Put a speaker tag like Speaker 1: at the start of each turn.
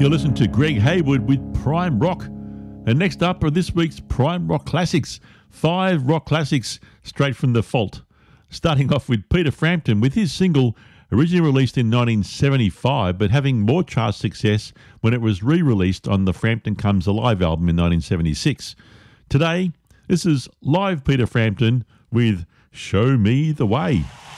Speaker 1: You're listening to Greg Hayward with Prime Rock. And next up are this week's Prime Rock Classics. 5 rock classics straight from the vault. Starting off with Peter Frampton with his single originally released in 1975, but having more chart success when it was re-released on the Frampton Comes Alive album in 1976. Today, this is live Peter Frampton with Show Me the Way.